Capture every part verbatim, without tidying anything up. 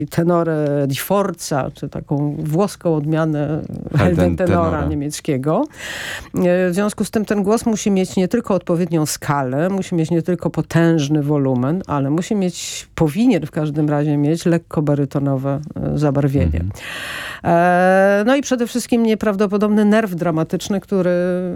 tenorę di forza, czy taką włoską odmianę Heldentenora niemieckiego. W związku z tym ten głos musi mieć nie tylko odpowiednią skalę, musi mieć nie tylko potężny wolumen, ale musi mieć, powinien w każdym razie mieć lekko barytonowe zabarwienie. Mhm. E, no i przede wszystkim nieprawdopodobny nerw dramatyczny, który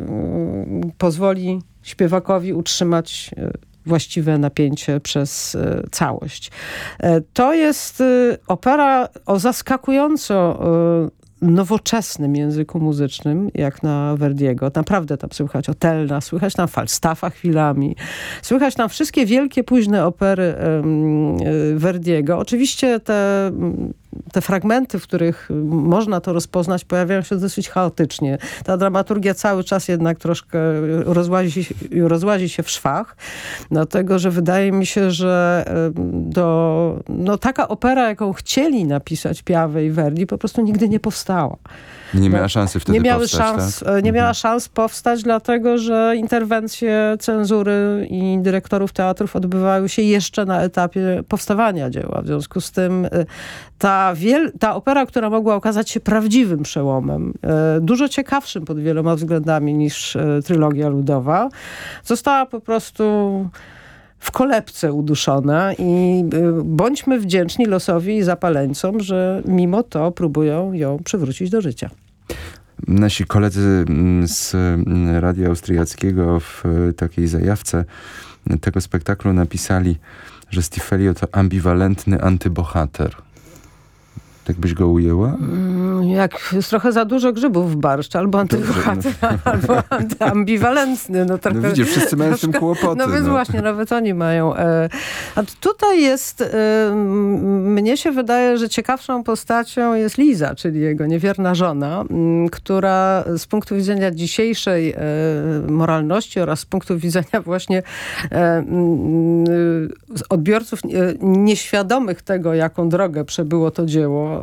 pozwoli śpiewakowi utrzymać właściwe napięcie przez y, całość. E, to jest y, opera o zaskakująco y, nowoczesnym języku muzycznym, jak na Verdiego. Naprawdę tam słychać Otelna, słychać tam Falstaffa chwilami, słychać tam wszystkie wielkie, późne opery y, y, Verdiego. Oczywiście te Te fragmenty, w których można to rozpoznać, pojawiają się dosyć chaotycznie. Ta dramaturgia cały czas jednak troszkę rozłazi się, rozłazi się w szwach, dlatego, że wydaje mi się, że do, no, taka opera, jaką chcieli napisać Piave i Verdi, po prostu nigdy nie powstała. Nie miała szansy wtedy nie miały powstać, szans, tak? Nie miała szans powstać, dlatego że interwencje cenzury i dyrektorów teatrów odbywały się jeszcze na etapie powstawania dzieła. W związku z tym ta, wiel- ta opera, która mogła okazać się prawdziwym przełomem, dużo ciekawszym pod wieloma względami niż trylogia ludowa, została po prostu w kolebce uduszona i bądźmy wdzięczni losowi i zapaleńcom, że mimo to próbują ją przywrócić do życia. Nasi koledzy z Radia Austriackiego w takiej zajawce tego spektaklu napisali, że Stifelio to ambiwalentny antybohater. Tak byś go ujęła? Jak jest trochę za dużo grzybów w barszcz, albo antybohater, no. albo ambiwalentny. No, trochę, no widzisz, wszyscy mają troszkę, z tym kłopoty. No więc no. właśnie, nawet oni mają. E, a tutaj jest, e, mnie się wydaje, że ciekawszą postacią jest Liza, czyli jego niewierna żona, m, która z punktu widzenia dzisiejszej e, moralności oraz z punktu widzenia właśnie e, m, odbiorców e, nieświadomych tego, jaką drogę przebyło to dzieło,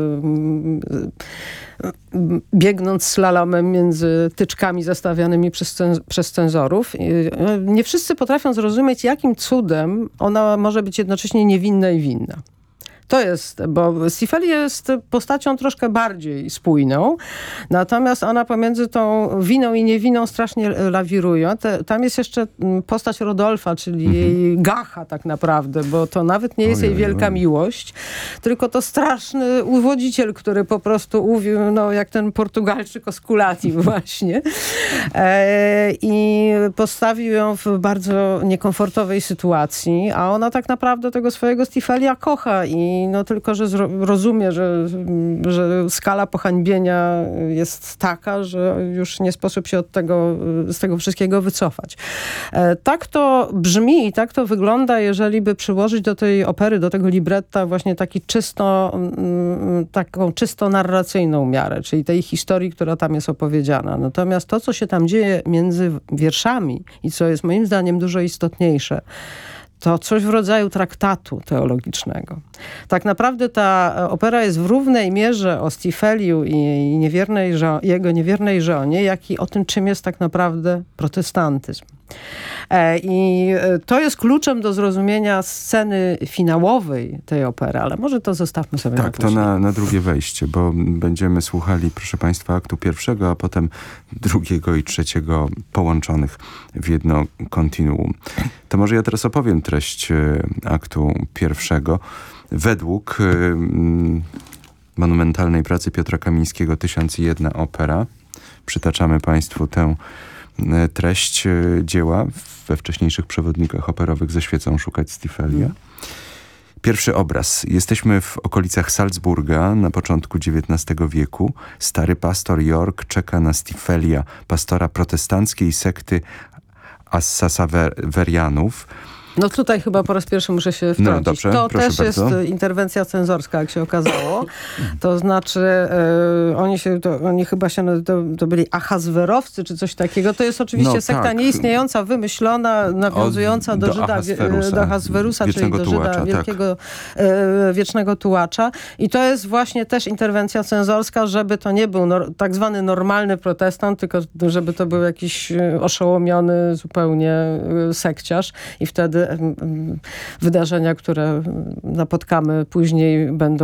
biegnąc slalomem między tyczkami zastawianymi przez, cen- przez cenzorów. Nie wszyscy potrafią zrozumieć, jakim cudem ona może być jednocześnie niewinna i winna. To jest, bo Stifelio jest postacią troszkę bardziej spójną, natomiast ona pomiędzy tą winą i niewiną strasznie lawiruje. Te, tam jest jeszcze postać Rodolfa, czyli mhm. jej gacha tak naprawdę, bo to nawet nie jest ojej, jej wielka ojej. miłość, tylko to straszny uwodziciel, który po prostu uwił, no jak ten Portugalczyk Osculati właśnie. E, I postawił ją w bardzo niekomfortowej sytuacji, a ona tak naprawdę tego swojego Stifelia kocha i no tylko, że rozumie, że, że skala pohańbienia jest taka, że już nie sposób się od tego, z tego wszystkiego wycofać. E, tak to brzmi i tak to wygląda, jeżeli by przyłożyć do tej opery, do tego libretta właśnie taki czysto, m, taką czysto narracyjną miarę, czyli tej historii, która tam jest opowiedziana. Natomiast to, co się tam dzieje między wierszami i co jest moim zdaniem dużo istotniejsze, to coś w rodzaju traktatu teologicznego. Tak naprawdę ta opera jest w równej mierze o Stifeliu i niewiernej żo- jego niewiernej żonie, jak i o tym, czym jest tak naprawdę protestantyzm. E, I to jest kluczem do zrozumienia sceny finałowej tej opery, ale może to zostawmy sobie tak, na później. Tak, to na, na drugie wejście, bo będziemy słuchali, proszę Państwa, aktu pierwszego, a potem drugiego i trzeciego połączonych w jedno kontinuum. To może ja teraz opowiem treść aktu pierwszego. Według y, monumentalnej pracy Piotra Kamińskiego Tysiąc i jedna opera, przytaczamy Państwu tę treść dzieła we wcześniejszych przewodnikach operowych Ze świecą szukać Stifelia. Pierwszy obraz. Jesteśmy w okolicach Salzburga na początku dziewiętnastego wieku. Stary pastor York czeka na Stifelia, pastora protestanckiej sekty Assasaverianów. No tutaj chyba po raz pierwszy muszę się wtrącić. No dobrze, to proszę też bardzo. jest interwencja cenzorska, jak się okazało. To znaczy e, oni się, to, oni chyba się, to, to byli ahaswerowcy czy coś takiego. To jest oczywiście no, sekta tak. nieistniejąca, wymyślona, nawiązująca Od, do, do Żyda, Ahasferusa, do Ahaswerusa, czyli do Żyda tułacza, wielkiego, tak. e, wiecznego tułacza. I to jest właśnie też interwencja cenzorska, żeby to nie był nor, tak zwany normalny protestant, tylko żeby to był jakiś oszołomiony zupełnie sekciarz. I wtedy em, em, wydarzenia, które napotkamy później, będą